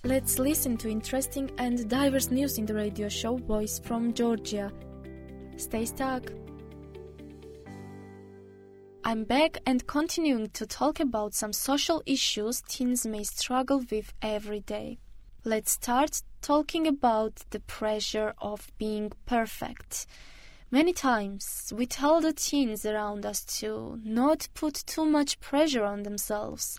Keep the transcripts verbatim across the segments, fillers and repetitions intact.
Let's listen to interesting and diverse news in the radio show Voice from Georgia. Stay stuck. I'm back and continuing to talk about some social issues teens may struggle with every day. Let's start talking about the pressure of being perfect. Many times we tell the teens around us to not put too much pressure on themselves.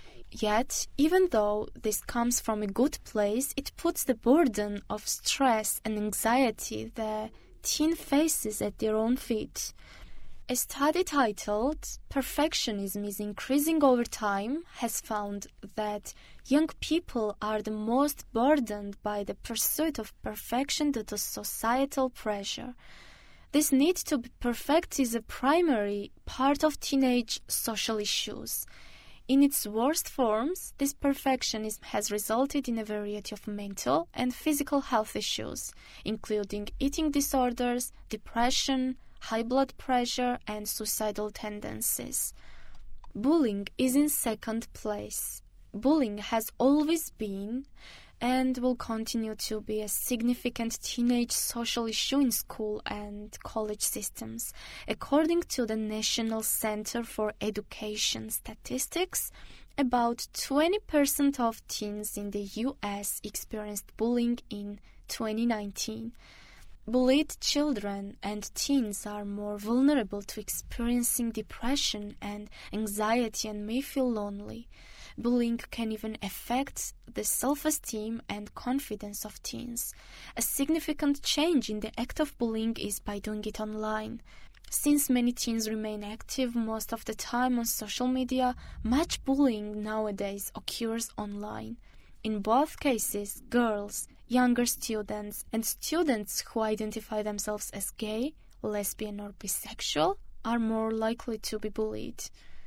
Yet, even though this comes from a good place, it puts the burden of stress and anxiety the teen faces at their own feet. A study titled "Perfectionism is Increasing Over Time" has found that young people are the most burdened by the pursuit of perfection due to societal pressure. This need to be perfect is a primary part of teenage social issues. In its worst forms, this perfectionism has resulted in a variety of mental and physical health issues, including eating disorders, depression, high blood pressure, and suicidal tendencies. Bullying is in second place. Bullying has always been and will continue to be a significant teenage social issue in school and college systems. According to the National Center for Education Statistics, about twenty percent of teens in the U S experienced bullying in twenty nineteen. Bullied children and teens are more vulnerable to experiencing depression and anxiety and may feel lonely. Bullying can even affect the self-esteem and confidence of teens. A significant change in the act of bullying is by doing it online. Since many teens remain active most of the time on social media, much bullying nowadays occurs online. In both cases, girls, younger students, and students who identify themselves as gay, lesbian, or bisexual are more likely to be bullied.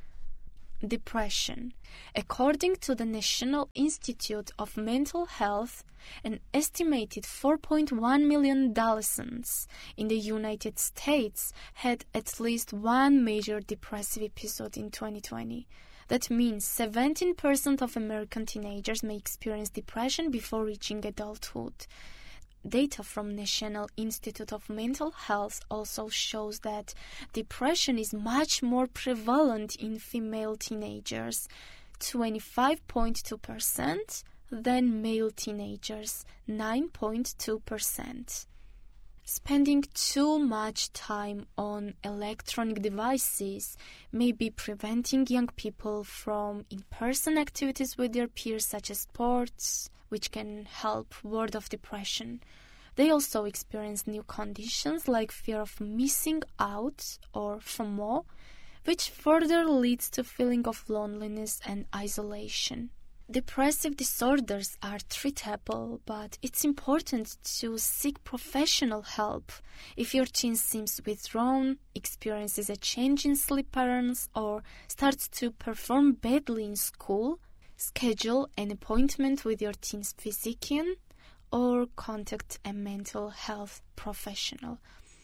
Depression. According to the National Institute of Mental Health, an estimated four point one million adolescents in the United States had at least one major depressive episode in twenty twenty. That means seventeen percent of American teenagers may experience depression before reaching adulthood. Data from National Institute of Mental Health also shows that depression is much more prevalent in female teenagers, twenty-five point two percent, than male teenagers, nine point two percent. Spending too much time on electronic devices may be preventing young people from in-person activities with their peers such as sports, which can help ward off depression. They also experience new conditions like fear of missing out or FOMO, which further leads to feeling of loneliness and isolation. Depressive disorders are treatable, but it's important to seek professional help. If your teen seems withdrawn, experiences a change in sleep patterns, or starts to perform badly in school, schedule an appointment with your teen's physician or contact a mental health professional.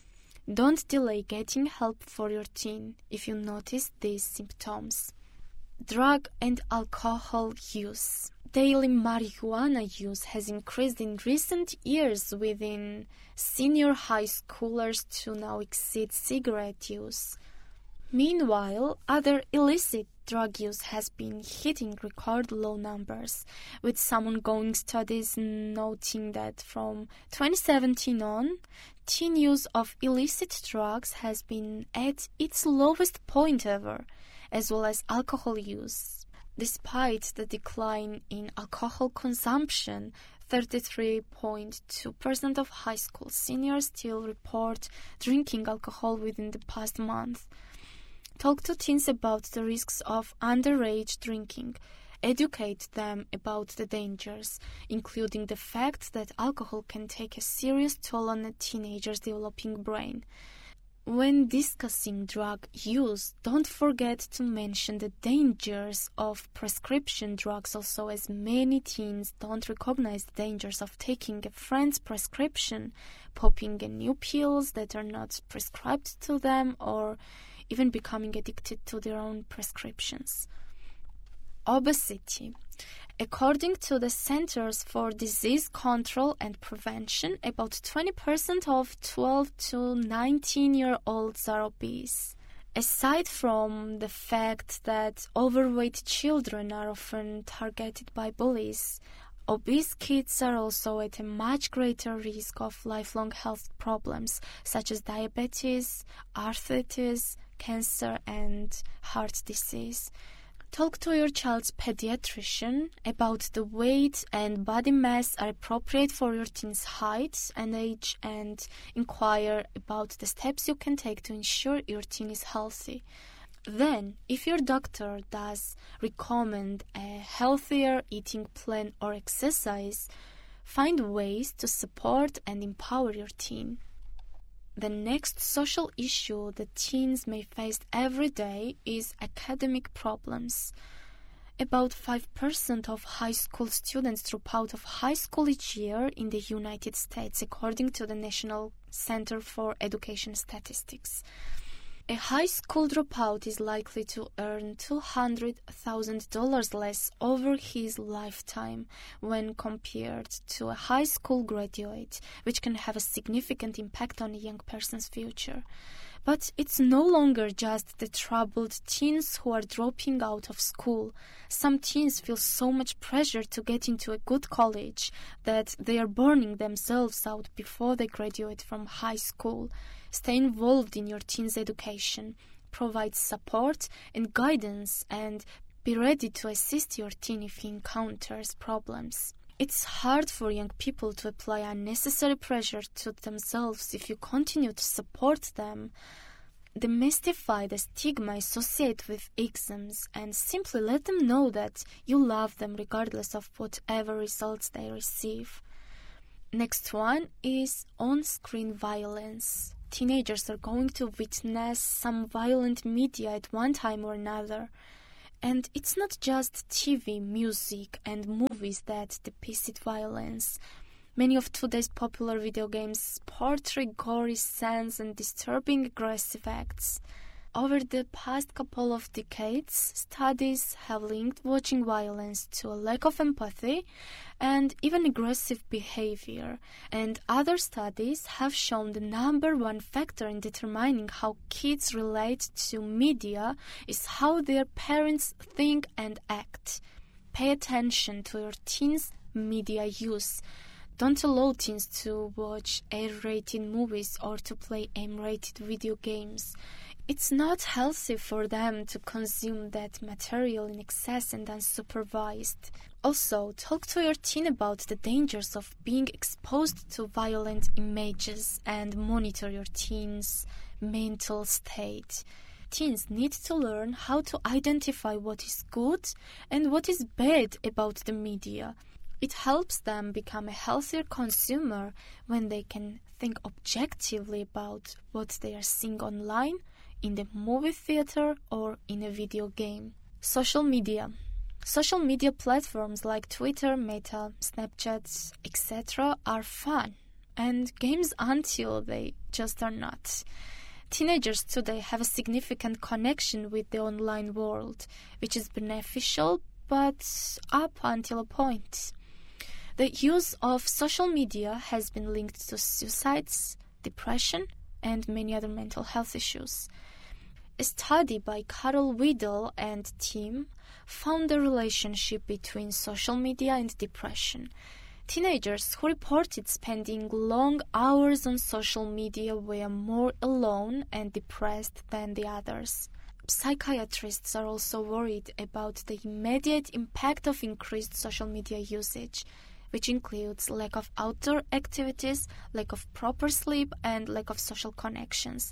Don't delay getting help for your teen if you notice these symptoms. Drug and alcohol use. Daily marijuana use has increased in recent years within senior high schoolers to now exceed cigarette use. Meanwhile, other illicit drug use has been hitting record low numbers, with some ongoing studies noting that from twenty seventeen on, teen use of illicit drugs has been at its lowest point ever, as well as alcohol use. Despite the decline in alcohol consumption, thirty-three point two percent of high school seniors still report drinking alcohol within the past month. Talk to teens about the risks of underage drinking. Educate them about the dangers, including the fact that alcohol can take a serious toll on a teenager's developing brain. When discussing drug use, don't forget to mention the dangers of prescription drugs also, as many teens don't recognize the dangers of taking a friend's prescription, popping a new pills that are not prescribed to them, or even becoming addicted to their own prescriptions. Obesity. According to the Centers for Disease Control and Prevention, about twenty percent of twelve to nineteen-year-olds are obese. Aside from the fact that overweight children are often targeted by bullies, obese kids are also at a much greater risk of lifelong health problems such as diabetes, arthritis, cancer, and heart disease. Talk to your child's pediatrician about the weight and body mass are appropriate for your teen's height and age, and inquire about the steps you can take to ensure your teen is healthy. Then, if your doctor does recommend a healthier eating plan or exercise, find ways to support and empower your teen. The next social issue that teens may face every day is academic problems. About five percent of high school students drop out of high school each year in the United States, according to the National Center for Education Statistics. A high school dropout is likely to earn two hundred thousand dollars less over his lifetime when compared to a high school graduate, which can have a significant impact on a young person's future. But it's no longer just the troubled teens who are dropping out of school. Some teens feel so much pressure to get into a good college that they are burning themselves out before they graduate from high school. Stay involved in your teen's education, provide support and guidance, and be ready to assist your teen if he encounters problems. It's hard for young people to apply unnecessary pressure to themselves if you continue to support them. Demystify the stigma associated with exams and simply let them know that you love them regardless of whatever results they receive. Next one is on-screen violence. Teenagers are going to witness some violent media at one time or another. And it's not just T V, music, and movies that depict violence. Many of today's popular video games portray gory scenes and disturbing aggressive acts. Over the past couple of decades, studies have linked watching violence to a lack of empathy and even aggressive behavior, and other studies have shown the number one factor in determining how kids relate to media is how their parents think and act. Pay attention to your teens' media use. Don't allow teens to watch R-rated movies or to play M-rated video games. It's not healthy for them to consume that material in excess and unsupervised. Also, talk to your teen about the dangers of being exposed to violent images and monitor your teen's mental state. Teens need to learn how to identify what is good and what is bad about the media. It helps them become a healthier consumer when they can think objectively about what they are seeing online, in the movie theater, or in a video game. Social media. Social media platforms like Twitter, Meta, Snapchat, et cetera are fun, and games until they just are not. Teenagers today have a significant connection with the online world, which is beneficial, but up until a point. The use of social media has been linked to suicides, depression, and many other mental health issues. A study by Carol Weidel and team found a relationship between social media and depression. Teenagers who reported spending long hours on social media were more alone and depressed than the others. Psychiatrists are also worried about the immediate impact of increased social media usage, which includes lack of outdoor activities, lack of proper sleep, and lack of social connections.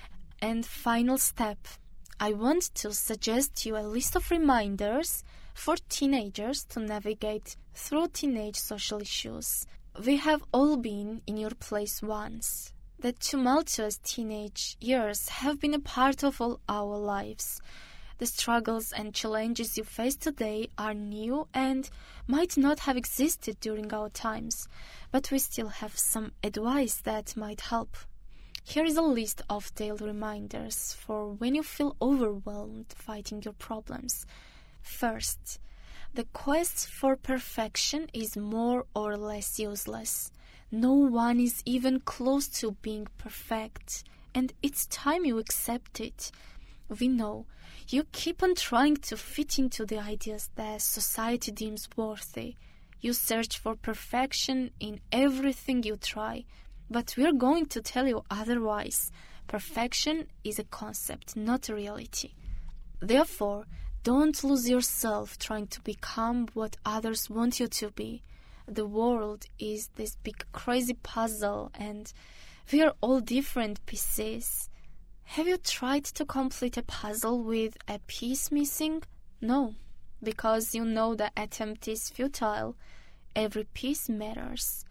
And final step, I want to suggest you a list of reminders for teenagers to navigate through teenage social issues. We have all been in your place once. The tumultuous teenage years have been a part of all our lives. The struggles and challenges you face today are new and might not have existed during our times, but we still have some advice that might help. Here is a list of daily reminders for when you feel overwhelmed fighting your problems. First, The quest for perfection is more or less useless. No one is even close to being perfect, and it's time you accept it. We know you keep on trying to fit into the ideas that society deems worthy. You search for perfection in everything you try, but we're going to tell you otherwise. Perfection is a concept, not a reality. Therefore, don't lose yourself trying to become what others want you to be. The world is this big crazy puzzle, and we are all different pieces. Have you tried to complete a puzzle with a piece missing? No, because you know the attempt is futile. Every piece matters.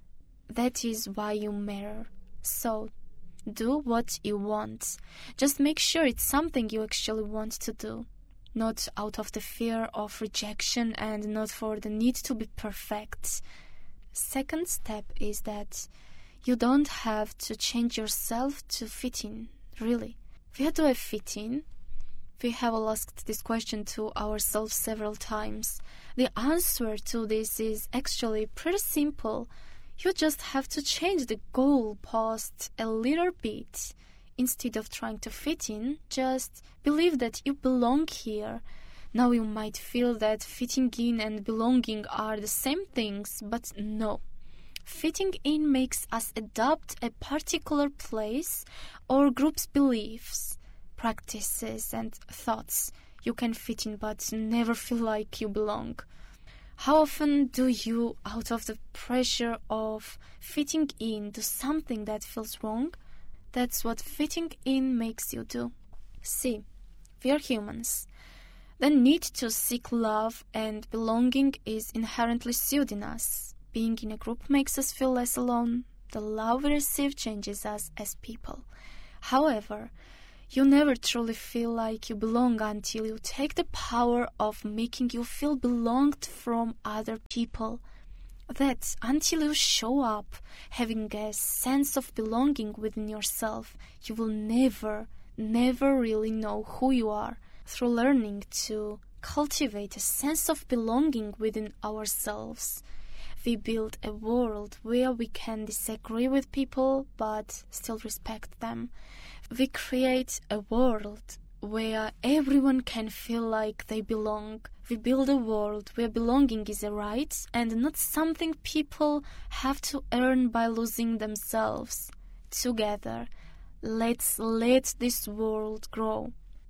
That is why you matter. So, do what you want. Just make sure it's something you actually want to do. Not out of the fear of rejection and not for the need to be perfect. Second step is that you don't have to change yourself to fit in, really. Where do I fit in? We have all asked this question to ourselves several times. The answer to this is actually pretty simple. You just have to change the goalpost a little bit. Instead of trying to fit in, just believe that you belong here. Now you might feel that fitting in and belonging are the same things, but no. Fitting in makes us adopt a particular place or group's beliefs, practices, and thoughts. You can fit in but never feel like you belong. How often do you, out of the pressure of fitting in, do something that feels wrong? That's what fitting in makes you do. See, we are humans. The need to seek love and belonging is inherently suited in us. Being in a group makes us feel less alone. The love we receive changes us as people. However, you never truly feel like you belong until you take the power of making you feel belonged from other people. That until you show up having a sense of belonging within yourself, you will never, never really know who you are. Through learning to cultivate a sense of belonging within ourselves, we build a world where we can disagree with people but still respect them. We create a world where everyone can feel like they belong. We build a world where belonging is a right and not something people have to earn by losing themselves. Together, let's let this world grow.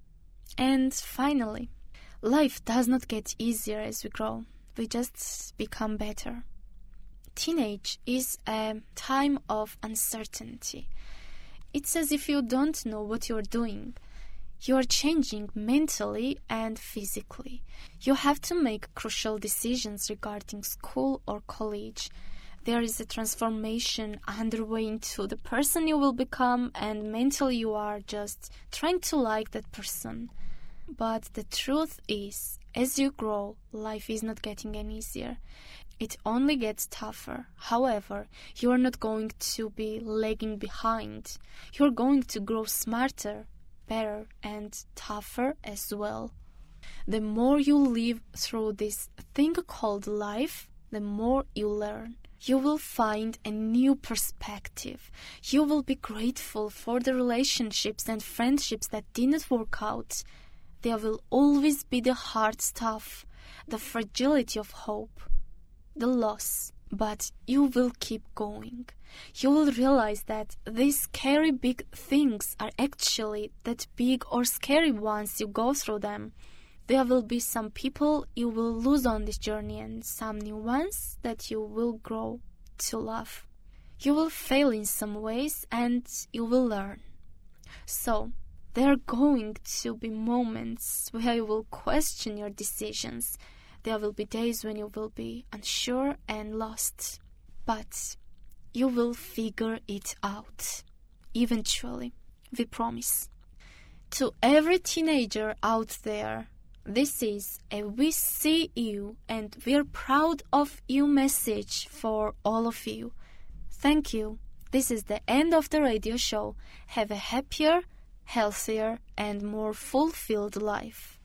And finally, life does not get easier as we grow. We just become better. Teenage is a time of uncertainty. It's as if you don't know what you're doing. You are changing mentally and physically. You have to make crucial decisions regarding school or college. There is a transformation underway into the person you will become, and mentally you are just trying to like that person. But the truth is, as you grow, life is not getting any easier. It only gets tougher. However, you are not going to be lagging behind. You are going to grow smarter, better, and tougher as well. The more you live through this thing called life, the more you learn. You will find a new perspective. You will be grateful for the relationships and friendships that didn't work out. There will always be the hard stuff, the fragility of hope, the loss, but you will keep going. You will realize that these scary big things are actually that big or scary once you go through them. There will be some people you will lose on this journey and some new ones that you will grow to love. You will fail in some ways and you will learn. So, there are going to be moments where you will question your decisions. There will be days when you will be unsure and lost. But you will figure it out. Eventually, we promise. To every teenager out there, this is a "we see you and we're proud of you" message for all of you. Thank you. This is the end of the radio show. Have a happier, healthier, and more fulfilled life.